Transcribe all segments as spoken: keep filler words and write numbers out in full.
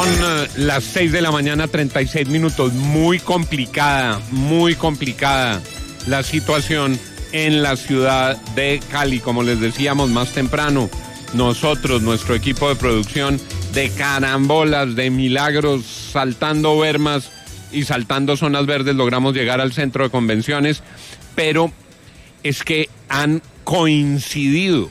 Son uh, las seis de la mañana, treinta y seis minutos. Muy complicada, muy complicada la situación en la ciudad de Cali. Como les decíamos más temprano, nosotros, nuestro equipo de producción, de carambolas, de milagros, saltando bermas y saltando zonas verdes, logramos llegar al centro de convenciones, pero es que han coincidido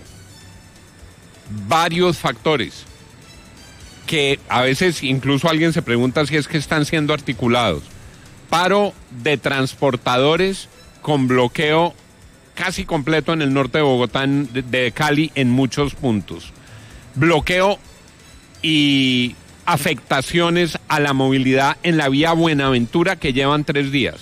varios factores que a veces incluso alguien se pregunta si es que están siendo articulados. Paro de transportadores con bloqueo casi completo en el norte de Bogotá, de, de Cali, en muchos puntos. Bloqueo y afectaciones a la movilidad en la vía Buenaventura, que llevan tres días.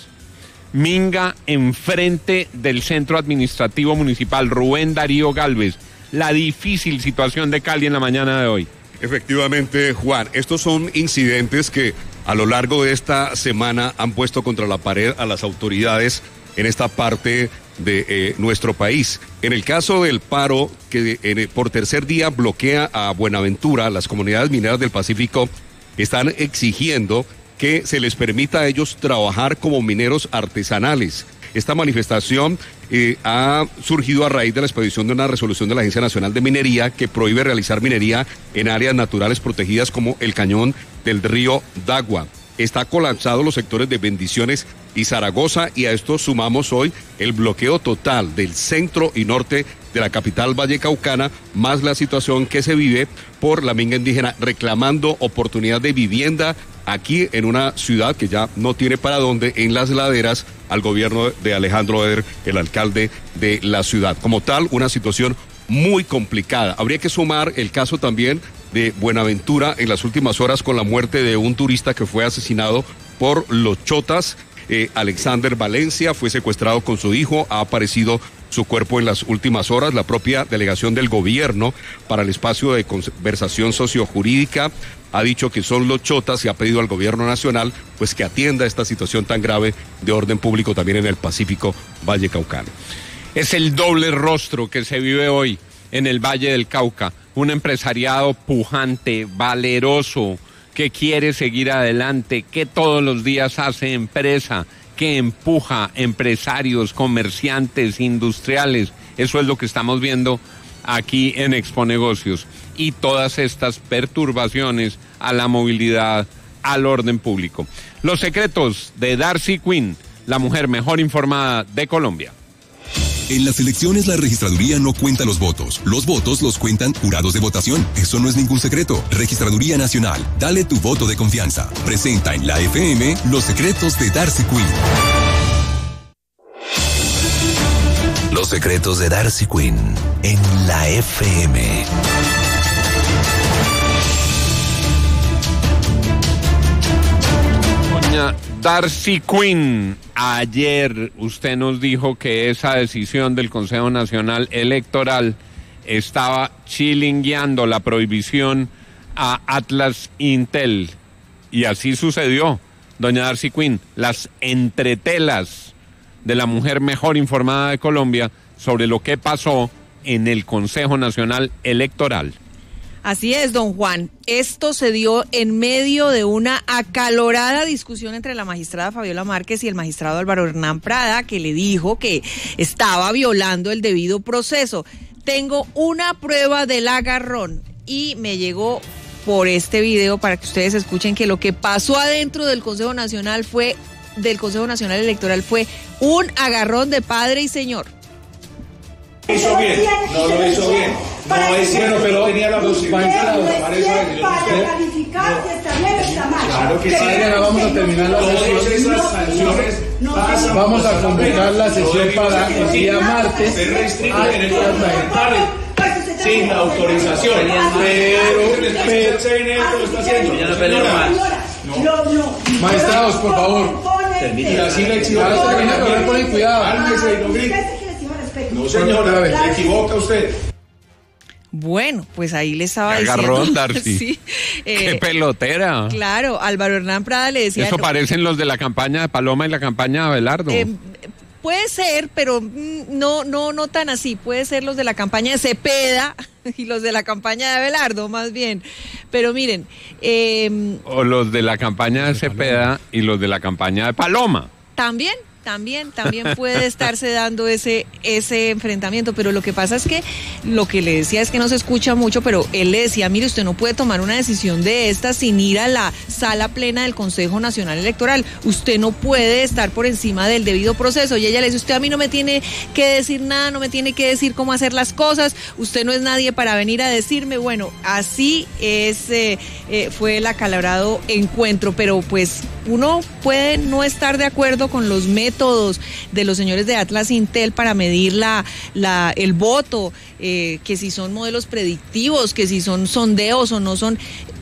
Minga, enfrente del centro administrativo municipal. Rubén Darío Galvez, la difícil situación de Cali en la mañana de hoy. Efectivamente, Juan, estos son incidentes que a lo largo de esta semana han puesto contra la pared a las autoridades en esta parte de eh, nuestro país. En el caso del paro que eh, por tercer día bloquea a Buenaventura, las comunidades mineras del Pacífico están exigiendo que se les permita a ellos trabajar como mineros artesanales. Esta manifestación eh, ha surgido a raíz de la expedición de una resolución de la Agencia Nacional de Minería que prohíbe realizar minería en áreas naturales protegidas como el cañón del río Dagua. Está colapsado los sectores de Bendiciones y Zaragoza, y a esto sumamos hoy el bloqueo total del centro y norte de la capital vallecaucana, más la situación que se vive por la minga indígena reclamando oportunidad de vivienda aquí en una ciudad que ya no tiene para dónde, en las laderas, al gobierno de Alejandro Eder, el alcalde de la ciudad. Como tal, una situación muy complicada. Habría que sumar el caso también de Buenaventura en las últimas horas con la muerte de un turista que fue asesinado por los chotas. Eh, Alexander Valencia fue secuestrado con su hijo, ha aparecido su cuerpo en las últimas horas. La propia delegación del gobierno para el espacio de conversación sociojurídica ha dicho que son los chotas y ha pedido al gobierno nacional pues que atienda esta situación tan grave de orden público también en el Pacífico vallecaucano. Es el doble rostro que se vive hoy en el Valle del Cauca, un empresariado pujante, valeroso, que quiere seguir adelante, que todos los días hace empresa, que empuja empresarios, comerciantes, industriales. Eso es lo que estamos viendo aquí en Expo Negocios. Y todas estas perturbaciones a la movilidad, al orden público. Los secretos de Darcy Quinn, la mujer mejor informada de Colombia. En las elecciones la registraduría no cuenta los votos. Los votos los cuentan jurados de votación. Eso no es ningún secreto. Registraduría Nacional. Dale tu voto de confianza. Presenta en la F M los secretos de Darcy Quinn. Los secretos de Darcy Quinn en la F M. Doña Darcy Quinn, ayer usted nos dijo que esa decisión del Consejo Nacional Electoral estaba chilingueando la prohibición a Atlas Intel. Y así sucedió, doña Darcy Quinn, las entretelas de la mujer mejor informada de Colombia sobre lo que pasó en el Consejo Nacional Electoral. Así es, don Juan. Esto se dio en medio de una acalorada discusión entre la magistrada Fabiola Márquez y el magistrado Álvaro Hernán Prada, que le dijo que estaba violando el debido proceso. Tengo una prueba del agarrón y me llegó por este video para que ustedes escuchen que lo que pasó adentro del Consejo Nacional fue, del Consejo Nacional Electoral fue un agarrón de padre y señor. Lo hizo bien, no lo hizo bien. No es cierto, pero tenía la posibilidad para calificar que está bien o está mal. Claro que sí. Vamos a terminar la sesión. Esas sanciones pasan. Vamos a convocar la sesión para el día martes. Se restringe en el parlamentario sin autorización. Pero, pero, el C N E lo está haciendo. Ya no peleo más. Magistrados, por favor. Y así le exijo. Ahora ponen cuidado. Cálmese y no grite. No, señora, se equivoca usted. Bueno, pues ahí le estaba diciendo. Agarrón, Darcy. Sí, eh, ¡qué pelotera! Claro, Álvaro Hernán Prada le decía. Eso no, parecen los de la campaña de Paloma y la campaña de Abelardo. Eh, puede ser, pero no, no, no tan así. Puede ser los de la campaña de Cepeda y los de la campaña de Abelardo, más bien. Pero miren, eh, o los de la campaña de Cepeda y los de la campaña de Paloma. También. También, también puede estarse dando ese, ese enfrentamiento, pero lo que pasa es que lo que le decía es que no se escucha mucho, pero él le decía, mire, usted no puede tomar una decisión de esta sin ir a la sala plena del Consejo Nacional Electoral, usted no puede estar por encima del debido proceso, y ella le dice, usted a mí no me tiene que decir nada, no me tiene que decir cómo hacer las cosas, usted no es nadie para venir a decirme. Bueno, así es, eh, eh, fue el acalorado encuentro, pero pues uno puede no estar de acuerdo con los métodos de los señores de Atlas Intel para medir la, la, el voto, eh, que si son modelos predictivos, que si son sondeos o no son,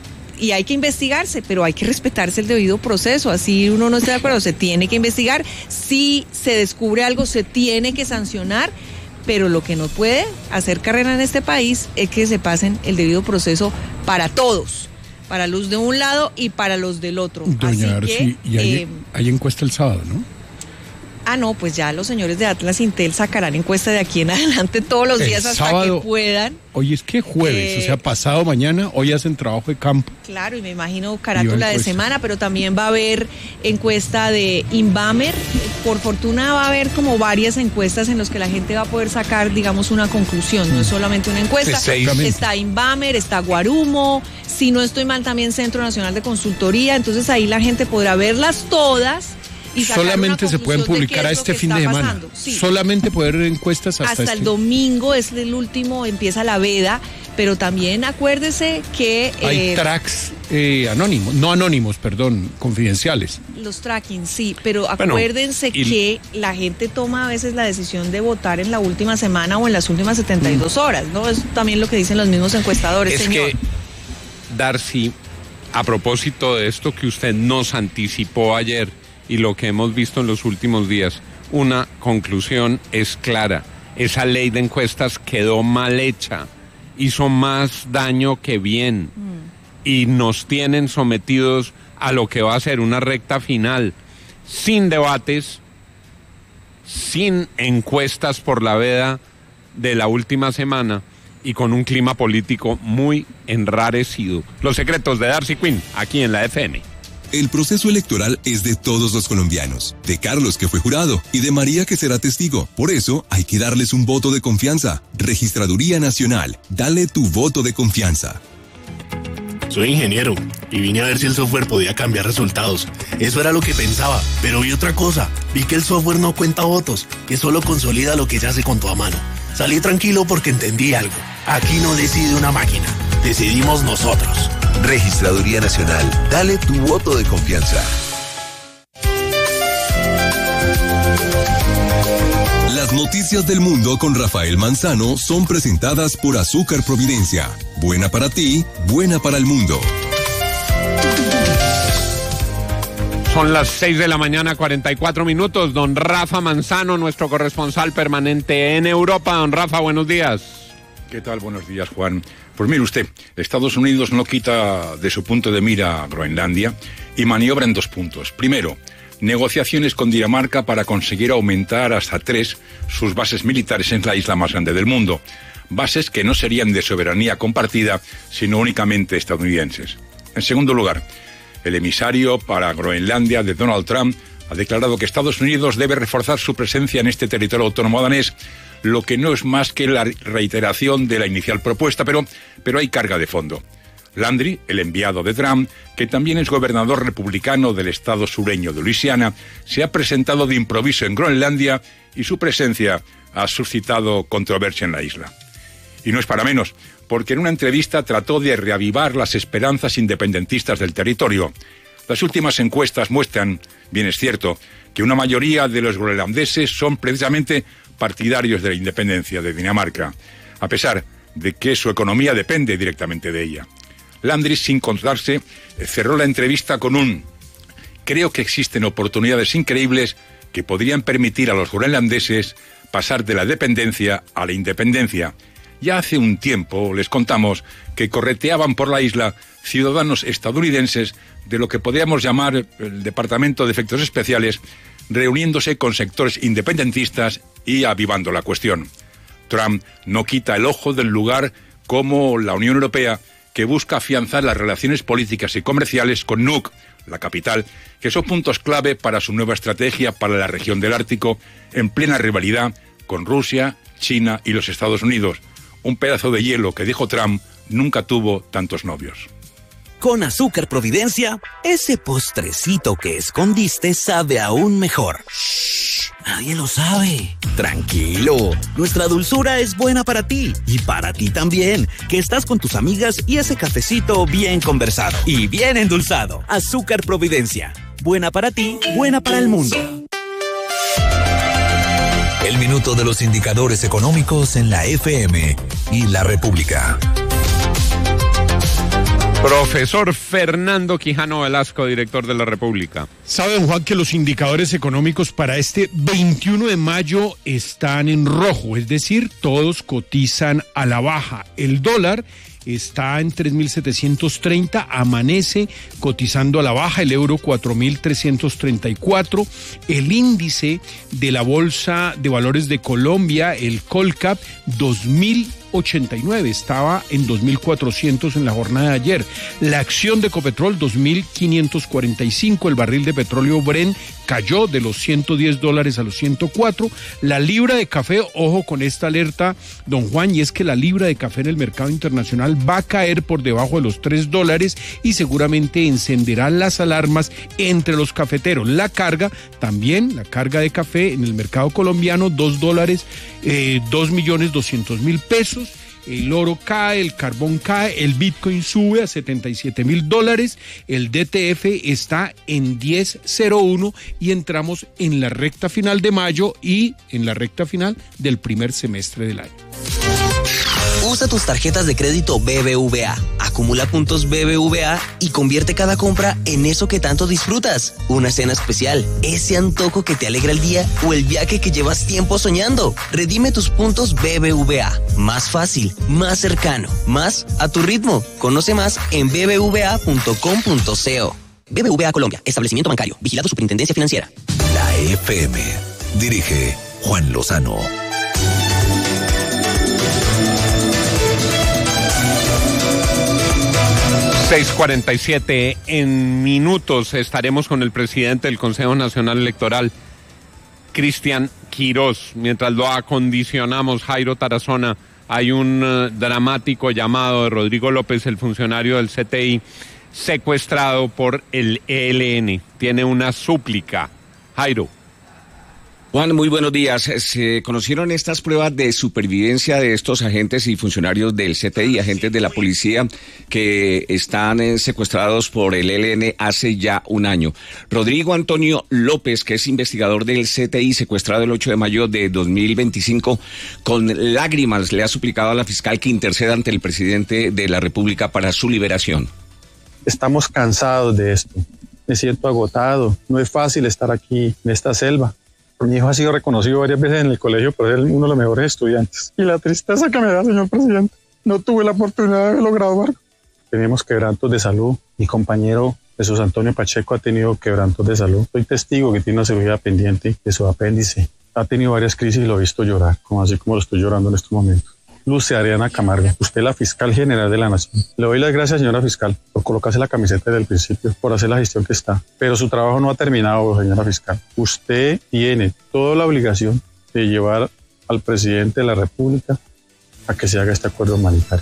y hay que investigarse, pero hay que respetarse el debido proceso, así uno no está de acuerdo, se tiene que investigar, si se descubre algo se tiene que sancionar, pero lo que no puede hacer carrera en este país es que se pasen el debido proceso para todos, para los de un lado y para los del otro. Doña Arci, y hay, eh, hay encuesta el sábado, ¿no? Ah, no, pues ya los señores de Atlas Intel sacarán encuesta de aquí en adelante todos los días el hasta sábado, que puedan. Hoy es que jueves, eh, o sea, pasado mañana, hoy hacen trabajo de campo. Claro, y me imagino carátula de semana, pero también va a haber encuesta de Inbamer. Por fortuna va a haber como varias encuestas en las que la gente va a poder sacar, digamos, una conclusión, no es solamente una encuesta. Sí, está Inbamer, está Guarumo, si no estoy mal también Centro Nacional de Consultoría, entonces ahí la gente podrá verlas todas. Y solamente se pueden publicar a este fin de semana. Sí. Solamente poder ver encuestas hasta, hasta este... el domingo es el último, empieza la veda, pero también acuérdese que hay eh, tracks eh, anónimos, no anónimos, perdón, confidenciales. Los tracking, sí, pero bueno, acuérdense y... que la gente toma a veces la decisión de votar en la última semana o en las últimas setenta y dos horas, ¿no? Es también lo que dicen los mismos encuestadores, es señor. que, Darcy, a propósito de esto que usted nos anticipó ayer y lo que hemos visto en los últimos días, una conclusión es clara. Esa ley de encuestas quedó mal hecha, hizo más daño que bien, mm. y nos tienen sometidos a lo que va a ser una recta final, sin debates, sin encuestas por la veda de la última semana y con un clima político muy enrarecido. Los secretos de Darcy Quinn, aquí en la F M. El proceso electoral es de todos los colombianos, de Carlos, que fue jurado, y de María, que será testigo. Por eso hay que darles un voto de confianza. Registraduría Nacional, dale tu voto de confianza. Soy ingeniero y vine a ver si el software podía cambiar resultados. Eso era lo que pensaba, pero vi otra cosa. Vi que el software no cuenta votos, que solo consolida lo que ya se contó a mano. Salí tranquilo porque entendí algo. Aquí no decide una máquina, decidimos nosotros. Registraduría Nacional, dale tu voto de confianza. Las noticias del mundo con Rafael Manzano son presentadas por Azúcar Providencia. Buena para ti, buena para el mundo. Son las seis de la mañana, cuarenta y cuatro minutos. Don Rafa Manzano, nuestro corresponsal permanente en Europa. Don Rafa, buenos días. ¿Qué tal? Buenos días, Juan. Pues mire usted, Estados Unidos no quita de su punto de mira a Groenlandia y maniobra en dos puntos. Primero, negociaciones con Dinamarca para conseguir aumentar hasta tres sus bases militares en la isla más grande del mundo. Bases que no serían de soberanía compartida, sino únicamente estadounidenses. En segundo lugar, el emisario para Groenlandia de Donald Trump ha declarado que Estados Unidos debe reforzar su presencia en este territorio autónomo danés, lo que no es más que la reiteración de la inicial propuesta, pero, pero hay carga de fondo. Landry, el enviado de Trump, que también es gobernador republicano del estado sureño de Luisiana, se ha presentado de improviso en Groenlandia y su presencia ha suscitado controversia en la isla. Y no es para menos, porque en una entrevista trató de reavivar las esperanzas independentistas del territorio. Las últimas encuestas muestran, bien es cierto, que una mayoría de los groenlandeses son precisamente partidarios de la independencia de Dinamarca, a pesar de que su economía depende directamente de ella. Landry, sin contarse, cerró la entrevista con un: creo que existen oportunidades increíbles que podrían permitir a los groenlandeses pasar de la dependencia a la independencia. Ya hace un tiempo les contamos que correteaban por la isla ciudadanos estadounidenses de lo que podríamos llamar el Departamento de Efectos Especiales, reuniéndose con sectores independentistas y avivando la cuestión. Trump no quita el ojo del lugar como la Unión Europea, que busca afianzar las relaciones políticas y comerciales con Nuuk, la capital, que son puntos clave para su nueva estrategia para la región del Ártico, en plena rivalidad con Rusia, China y los Estados Unidos. Un pedazo de hielo que, dijo Trump, nunca tuvo tantos novios. Con Azúcar Providencia, ese postrecito que escondiste sabe aún mejor. Shh, nadie lo sabe. Tranquilo, nuestra dulzura es buena para ti y para ti también, que estás con tus amigas y ese cafecito bien conversado y bien endulzado. Azúcar Providencia, buena para ti, buena para el mundo. El minuto de los indicadores económicos en la F M y la República. Profesor Fernando Quijano Velasco, director de La República. Sabe, don Juan, que los indicadores económicos para este veintiuno de mayo están en rojo, es decir, todos cotizan a la baja. El dólar está en tres mil setecientos treinta, amanece cotizando a la baja, el euro cuatro mil trescientos treinta y cuatro, el índice de la Bolsa de Valores de Colombia, el Colcap, dos mil ochenta y nueve, estaba en dos mil cuatrocientos en la jornada de ayer. La acción de Ecopetrol, dos mil quinientos cuarenta y cinco, el barril de petróleo Brent cayó de los ciento diez dólares a los ciento cuatro. La libra de café, ojo con esta alerta, don Juan, y es que la libra de café en el mercado internacional va a caer por debajo de los tres dólares y seguramente encenderá las alarmas entre los cafeteros. La carga, también la carga de café en el mercado colombiano, dos dólares, eh, dos millones doscientos mil pesos. El oro cae, el carbón cae, el Bitcoin sube a setenta y siete mil dólares, el D T F está en diez cero uno y entramos en la recta final de mayo y en la recta final del primer semestre del año. Usa tus tarjetas de crédito B B V A, acumula puntos B B V A y convierte cada compra en eso que tanto disfrutas. Una cena especial, ese antojo que te alegra el día o el viaje que llevas tiempo soñando. Redime tus puntos B B V A. Más fácil, más cercano, más a tu ritmo. Conoce más en b b v a punto com punto co. B B V A Colombia, establecimiento bancario, vigilado Superintendencia Financiera. La F M. Dirige Juan Lozano. seis cuarenta y siete, en minutos estaremos con el presidente del Consejo Nacional Electoral, Cristian Quirós. Mientras lo acondicionamos, Jairo Tarazona, hay un uh, dramático llamado de Rodrigo López, el funcionario del C T I, secuestrado por el E L N. Tiene una súplica. Jairo. Juan, muy buenos días. Se conocieron estas pruebas de supervivencia de estos agentes y funcionarios del C T I, agentes de la policía que están eh, secuestrados por el E L N hace ya un año. Rodrigo Antonio López, que es investigador del C T I, secuestrado el ocho de mayo de dos mil veinticinco, con lágrimas le ha suplicado a la fiscal que interceda ante el presidente de la República para su liberación. Estamos cansados de esto. Me siento agotado. No es fácil estar aquí en esta selva. Mi hijo ha sido reconocido varias veces en el colegio por ser uno de los mejores estudiantes. Y la tristeza que me da, señor presidente, no tuve la oportunidad de haberlo graduar. Tenemos quebrantos de salud. Mi compañero Jesús Antonio Pacheco ha tenido quebrantos de salud. Soy testigo que tiene una cirugía pendiente de su apéndice. Ha tenido varias crisis y lo he visto llorar, como así como lo estoy llorando en estos momentos. Luce Ariana Camargo, usted es la fiscal general de la Nación. Le doy las gracias, señora fiscal, por colocarse la camiseta desde el principio, por hacer la gestión que está. Pero su trabajo no ha terminado, señora fiscal. Usted tiene toda la obligación de llevar al presidente de la República a que se haga este acuerdo humanitario.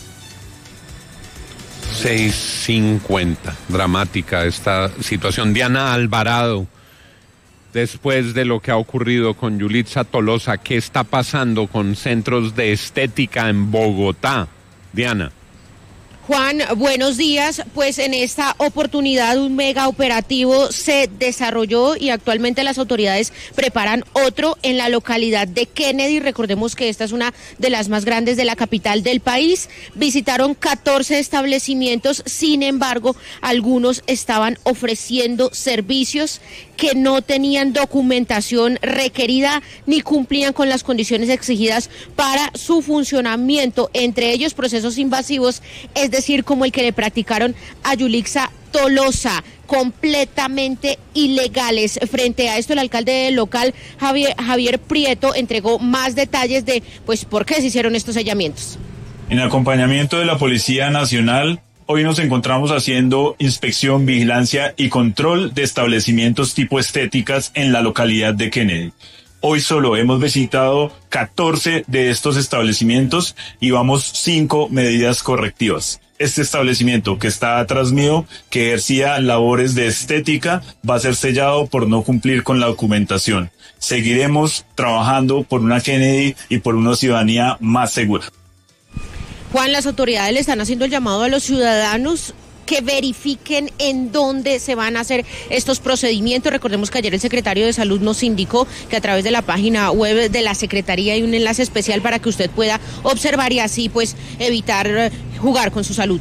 seis cincuenta, dramática esta situación. Diana Alvarado, después de lo que ha ocurrido con Yulitza Tolosa, ¿qué está pasando con centros de estética en Bogotá? Diana. Juan, buenos días. Pues en esta oportunidad un mega operativo se desarrolló y actualmente las autoridades preparan otro en la localidad de Kennedy. Recordemos que esta es una de las más grandes de la capital del país. Visitaron catorce establecimientos, sin embargo, algunos estaban ofreciendo servicios que no tenían documentación requerida ni cumplían con las condiciones exigidas para su funcionamiento, entre ellos procesos invasivos, es decir, como el que le practicaron a Yulitza Tolosa, completamente ilegales. Frente a esto, el alcalde local, Javier, Javier Prieto, entregó más detalles de pues por qué se hicieron estos sellamientos. En acompañamiento de la Policía Nacional, hoy nos encontramos haciendo inspección, vigilancia y control de establecimientos tipo estéticas en la localidad de Kennedy. Hoy solo hemos visitado catorce de estos establecimientos y vamos cinco medidas correctivas. Este establecimiento que está atrás mío, que ejercía labores de estética, va a ser sellado por no cumplir con la documentación. Seguiremos trabajando por una Kennedy y por una ciudadanía más segura. Juan, las autoridades le están haciendo el llamado a los ciudadanos que verifiquen en dónde se van a hacer estos procedimientos. Recordemos que ayer el secretario de Salud nos indicó que a través de la página web de la Secretaría hay un enlace especial para que usted pueda observar y así pues evitar jugar con su salud.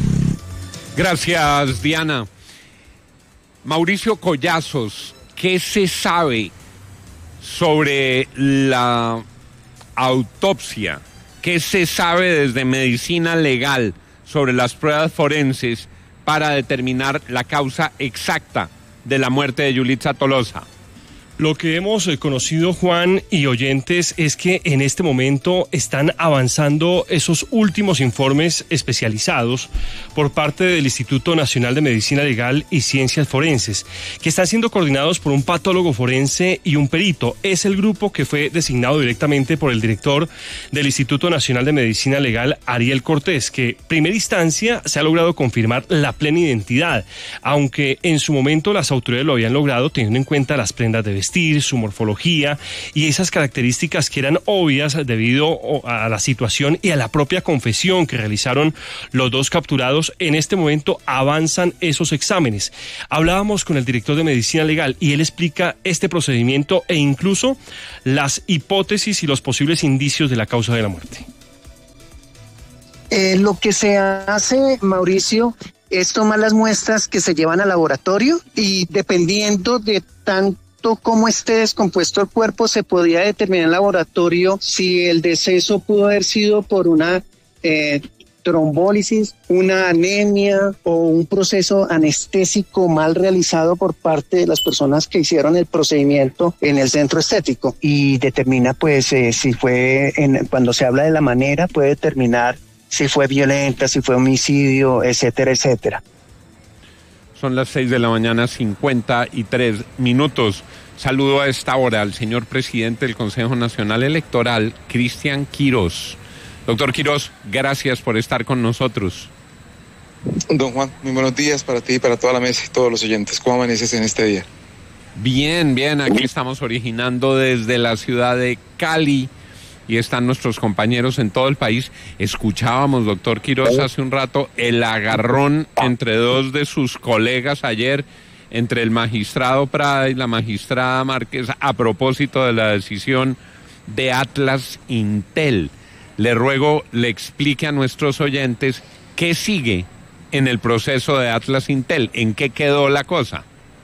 Gracias, Diana. Mauricio Collazos, ¿qué se sabe sobre la autopsia? ¿Qué se sabe desde medicina legal sobre las pruebas forenses para determinar la causa exacta de la muerte de Yulitza Tolosa? Lo que hemos conocido, Juan y oyentes, es que en este momento están avanzando esos últimos informes especializados por parte del Instituto Nacional de Medicina Legal y Ciencias Forenses, que están siendo coordinados por un patólogo forense y un perito. Es el grupo que fue designado directamente por el director del Instituto Nacional de Medicina Legal, Ariel Cortés, que en primera instancia se ha logrado confirmar la plena identidad, aunque en su momento las autoridades lo habían logrado teniendo en cuenta las prendas de vestir, su morfología y esas características que eran obvias debido a la situación y a la propia confesión que realizaron los dos capturados. En este momento avanzan esos exámenes. Hablábamos con el director de Medicina Legal y él explica este procedimiento e incluso las hipótesis y los posibles indicios de la causa de la muerte. Eh, lo que se hace, Mauricio, es tomar las muestras que se llevan al laboratorio y dependiendo de tanto cómo esté descompuesto el cuerpo, se podía determinar en el laboratorio si el deceso pudo haber sido por una eh, trombólisis, una anemia o un proceso anestésico mal realizado por parte de las personas que hicieron el procedimiento en el centro estético, y determina pues eh, si fue, en, cuando se habla de la manera, puede determinar si fue violenta, si fue homicidio, etcétera, etcétera. Son las seis de la mañana, cincuenta y tres minutos. Saludo a esta hora al señor presidente del Consejo Nacional Electoral, Cristian Quirós. Doctor Quirós, gracias por estar con nosotros. Don Juan, muy buenos días para ti, para toda la mesa y todos los oyentes. ¿Cómo amaneces en este día? Bien, bien, aquí estamos originando desde la ciudad de Cali y están nuestros compañeros en todo el país. Escuchábamos, doctor Quirós, hace un rato el agarrón entre dos de sus colegas ayer, entre el magistrado Prada y la magistrada Márquez, a propósito de la decisión de Atlas Intel. Le ruego le explique a nuestros oyentes qué sigue en el proceso de Atlas Intel, en qué quedó la cosa.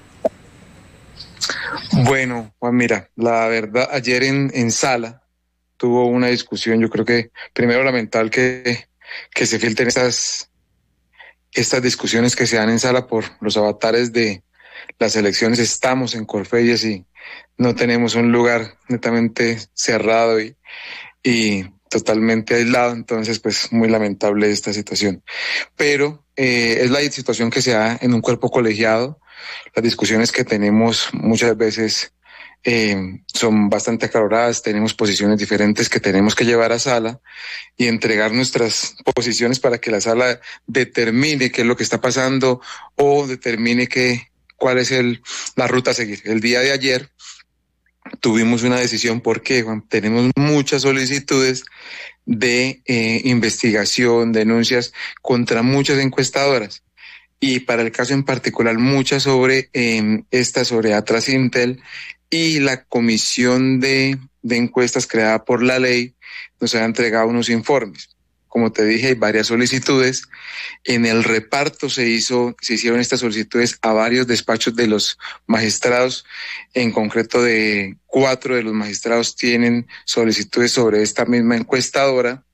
Bueno, Juan, mira, la verdad, ayer en, en sala tuvo una discusión. Yo creo que primero lamentable que, que se filtren estas, estas discusiones que se dan en sala por los avatares de las elecciones. Estamos en Corfeyes y no tenemos un lugar netamente cerrado y, y totalmente aislado, entonces pues muy lamentable esta situación. Pero eh, es la situación que se da en un cuerpo colegiado. Las discusiones que tenemos muchas veces Eh, son bastante acaloradas, tenemos posiciones diferentes que tenemos que llevar a sala y entregar nuestras posiciones para que la sala determine qué es lo que está pasando o determine qué, cuál es el, la ruta a seguir. El día de ayer tuvimos una decisión porque, Juan, tenemos muchas solicitudes de eh, investigación, denuncias contra muchas encuestadoras. Y para el caso en particular, muchas sobre eh, esta, sobre Atlas Intel, y la comisión de, de encuestas creada por la ley nos ha entregado unos informes. Como te dije, hay varias solicitudes. En el reparto se hizo, se hicieron estas solicitudes a varios despachos de los magistrados. En concreto, de cuatro de los magistrados tienen solicitudes sobre esta misma encuestadora.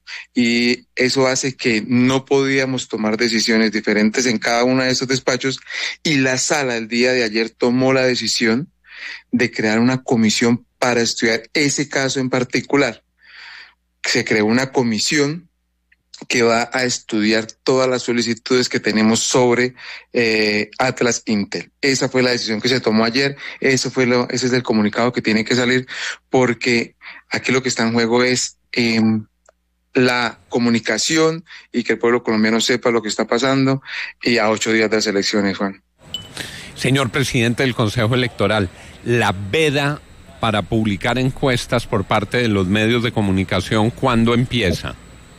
y eso hace que no podíamos tomar decisiones diferentes en cada uno de esos despachos, y la sala el día de ayer tomó la decisión de crear una comisión para estudiar ese caso en particular. Se creó una comisión que va a estudiar todas las solicitudes que tenemos sobre eh, Atlas Intel. Esa fue la decisión que se tomó ayer, eso fue lo, ese es el comunicado que tiene que salir, porque aquí lo que está en juego es eh, la comunicación y que el pueblo colombiano sepa lo que está pasando, y a ocho días de las elecciones, Juan. Señor presidente del Consejo Electoral, la veda para publicar encuestas por parte de los medios de comunicación, ¿cuándo empieza?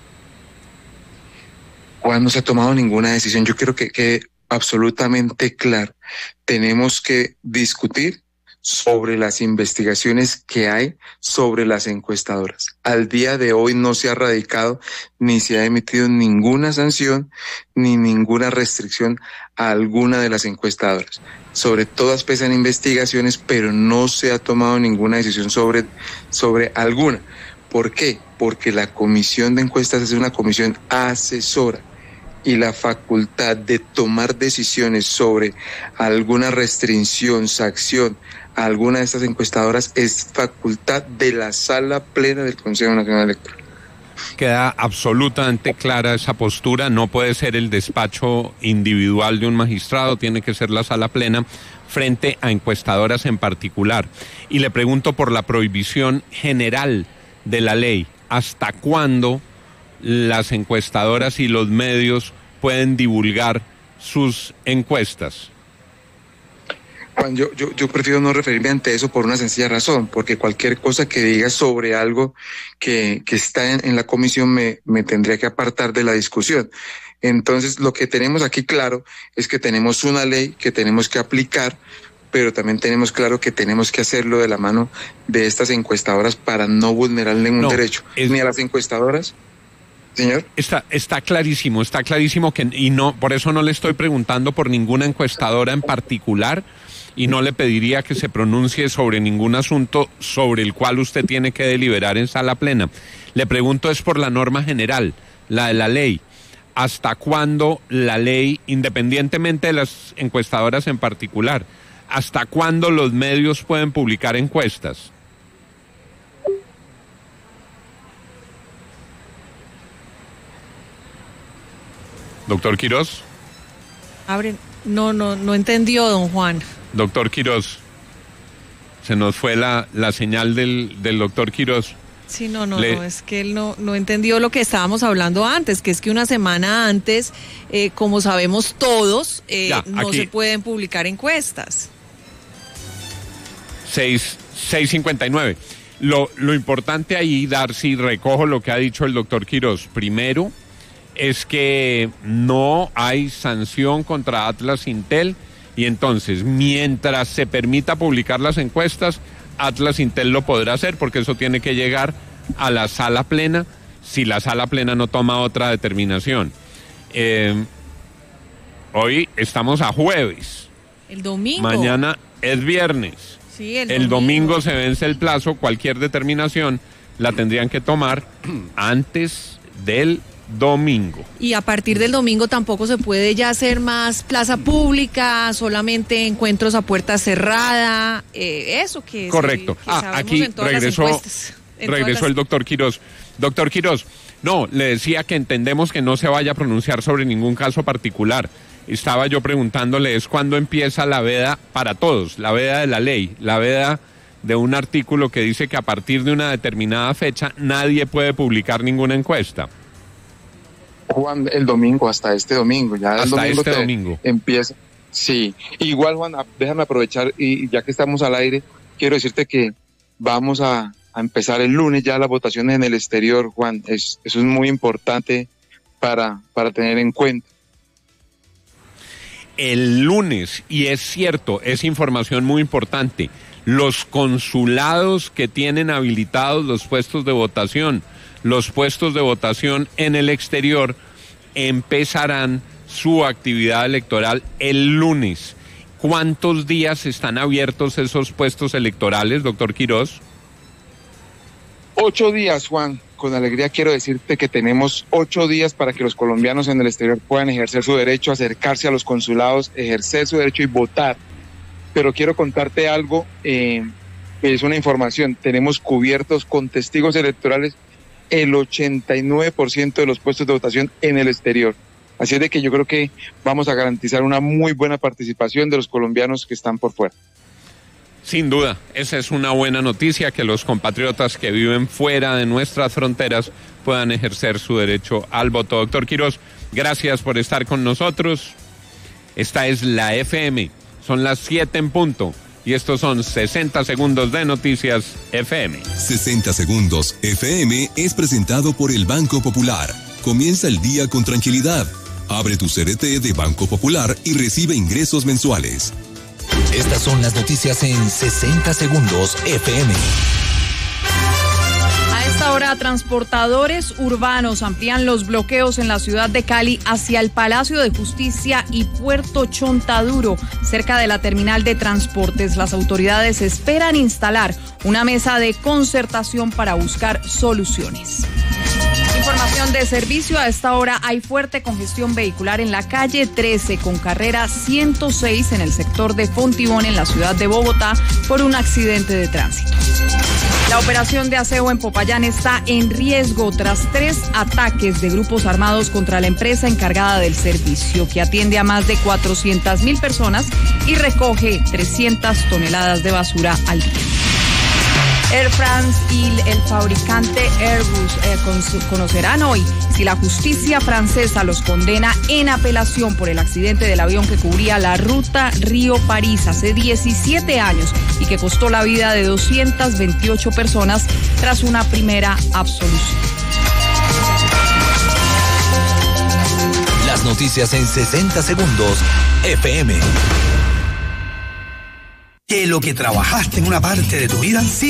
Juan, no se ha tomado ninguna decisión. Yo quiero que quede absolutamente claro. Tenemos que discutir sobre las investigaciones que hay sobre las encuestadoras. Al día de hoy no se ha radicado ni se ha emitido ninguna sanción ni ninguna restricción a alguna de las encuestadoras. Sobre todas pesan investigaciones, pero no se ha tomado ninguna decisión sobre, sobre alguna. ¿Por qué? Porque la comisión de encuestas es una comisión asesora, y la facultad de tomar decisiones sobre alguna restricción, sanción a alguna de estas encuestadoras es facultad de la sala plena del Consejo Nacional Electoral. Queda absolutamente clara esa postura, no puede ser el despacho individual de un magistrado, tiene que ser la sala plena frente a encuestadoras en particular. Y le pregunto por la prohibición general de la ley, ¿hasta cuándo las encuestadoras y los medios pueden divulgar sus encuestas? Juan, yo, yo, yo prefiero no referirme ante eso por una sencilla razón, porque cualquier cosa que diga sobre algo que, que está en, en la comisión me, me tendría que apartar de la discusión. Entonces, lo que tenemos aquí claro es que tenemos una ley que tenemos que aplicar, pero también tenemos claro que tenemos que hacerlo de la mano de estas encuestadoras para no vulnerar ningún no, derecho, es... ni a las encuestadoras. Señor. Está, está clarísimo, está clarísimo que, y no, por eso no le estoy preguntando por ninguna encuestadora en particular, y no le pediría que se pronuncie sobre ningún asunto sobre el cual usted tiene que deliberar en sala plena. Le pregunto es por la norma general, la de la ley. ¿Hasta cuándo la ley, independientemente de las encuestadoras en particular, hasta cuándo los medios pueden publicar encuestas? Doctor Quirós. Abre, no, no, no entendió, don Juan. Doctor Quirós, se nos fue la, la señal del, del doctor Quirós. Sí, no, no, Le... no, es que él no, no entendió lo que estábamos hablando antes, que es que una semana antes, eh, como sabemos todos, eh, ya, no aquí... se pueden publicar encuestas. seis cincuenta y nueve. Lo, lo importante ahí, Darcy, recojo lo que ha dicho el doctor Quirós. Primero, es que no hay sanción contra Atlas Intel, y entonces, mientras se permita publicar las encuestas, Atlas Intel lo podrá hacer, porque eso tiene que llegar a la sala plena, si la sala plena no toma otra determinación. Eh, hoy estamos a jueves. El domingo. Mañana es viernes. Sí, el, el domingo. domingo se vence el plazo, cualquier determinación la tendrían que tomar antes del domingo. Y a partir del domingo tampoco se puede ya hacer más plaza pública, solamente encuentros a puerta cerrada, eh, eso que correcto. Sí, que ah, aquí regresó, regresó el doctor Quirós. Doctor Quirós, no, le decía que entendemos que no se vaya a pronunciar sobre ningún caso particular. Estaba yo preguntándole es cuándo empieza la veda para todos, la veda de la ley, la veda de un artículo que dice que a partir de una determinada fecha nadie puede publicar ninguna encuesta. Juan, el domingo, hasta este domingo, ya hasta el domingo este domingo empieza. Sí, igual Juan, déjame aprovechar y ya que estamos al aire, quiero decirte que vamos a, a empezar el lunes ya las votaciones en el exterior, Juan, es, eso es muy importante para, para tener en cuenta. El lunes, y es cierto, es información muy importante, los consulados que tienen habilitados los puestos de votación, los puestos de votación en el exterior empezarán su actividad electoral el lunes. ¿Cuántos días están abiertos esos puestos electorales, doctor Quirós? Ocho días, Juan, con alegría quiero decirte que tenemos ocho días para que los colombianos en el exterior puedan ejercer su derecho, acercarse a los consulados, ejercer su derecho y votar. Pero quiero contarte algo, eh, que es una información. Tenemos cubiertos con testigos electorales el ochenta y nueve por ciento de los puestos de votación en el exterior. Así es de que yo creo que vamos a garantizar una muy buena participación de los colombianos que están por fuera. Sin duda, esa es una buena noticia, que los compatriotas que viven fuera de nuestras fronteras puedan ejercer su derecho al voto. Doctor Quiroz, gracias por estar con nosotros. Esta es la F M, son las siete en punto y estos son sesenta segundos de noticias F M. sesenta segundos F M es presentado por el Banco Popular. Comienza el día con tranquilidad. Abre tu C D T de Banco Popular y recibe ingresos mensuales. Estas son las noticias en sesenta segundos F M. A esta hora, transportadores urbanos amplían los bloqueos en la ciudad de Cali hacia el Palacio de Justicia y Puerto Chontaduro, cerca de la terminal de transportes. Las autoridades esperan instalar una mesa de concertación para buscar soluciones. Información de servicio. A esta hora hay fuerte congestión vehicular en la calle trece con carrera ciento seis en el sector de Fontibón en la ciudad de Bogotá por un accidente de tránsito. La operación de aseo en Popayán está en riesgo tras tres ataques de grupos armados contra la empresa encargada del servicio, que atiende a más de cuatrocientas mil personas y recoge trescientas toneladas de basura al día. Air France y el fabricante Airbus eh, con, conocerán hoy si la justicia francesa los condena en apelación por el accidente del avión que cubría la ruta Río-París hace diecisiete años y que costó la vida de doscientas veintiocho personas tras una primera absolución. Las noticias en sesenta segundos F M. Que lo que trabajaste en una parte de tu vida, sí